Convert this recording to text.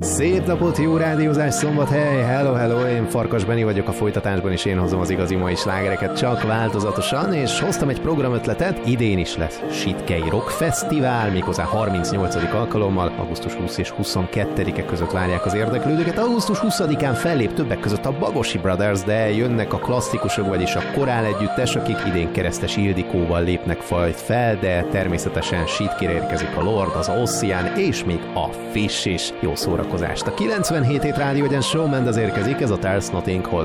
Szép napot, jó rádiózás, Szombathely, hello, én Farkas Benni vagyok, a folytatásban is én hozom az igazi mai slágereket, csak változatosan, és hoztam egy programötletet, idén is lesz Sitkei Rock Fesztivál, méghozzá 38. alkalommal, augusztus 20 és 22-e között várják az érdeklődőket. Augusztus 20-án fellép többek között a Bagosi Brothers, de jönnek a klasszikusok, vagyis a korál együttes, akik idén Keresztes Ildikóval lépnek fel, de természetesen Sitkire érkezik a Lord, az Ossian és még a Fish is. Jó szórakozást! A 97 Hét Rádió Egyen Showman érkezik, ez a There's Nothing Holding